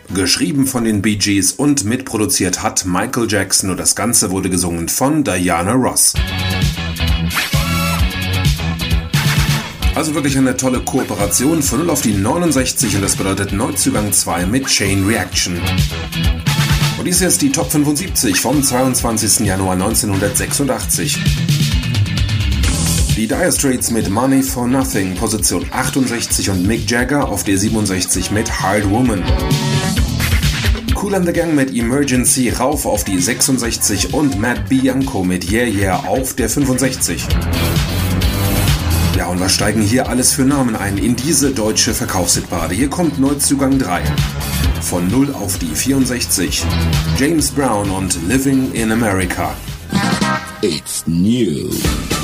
Geschrieben von den Bee Gees und mitproduziert hat Michael Jackson und das Ganze wurde gesungen von Diana Ross. Also wirklich eine tolle Kooperation von 0 auf die 69 und das bedeutet Neuzugang 2 mit Chain Reaction. Und dies ist die Top 75 vom 22. Januar 1986. Die Dire Straits mit Money for Nothing, Position 68 und Mick Jagger auf der 67 mit Hard Woman. Kool and the Gang mit Emergency rauf auf die 66 und Matt Bianco mit Yeah Yeah auf der 65. Ja, und was steigen hier alles für Namen ein in diese deutsche Verkaufshitparade? Hier kommt Neuzugang 3. Von 0 auf die 64. James Brown und Living in America. It's new.